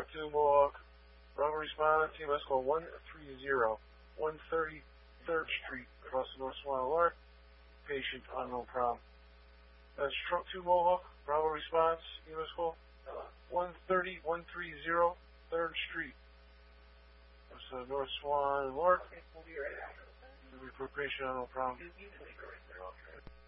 Truck 2 Mohawk. Bravo response, TMS call 130, 130 3rd Street, across the North Swan Alert. Patient unknown problem. That's Truck 2 Mohawk. Bravo response, TMS call 130, 130 3rd Street. That's North Swan Alert. For patient unknown problem.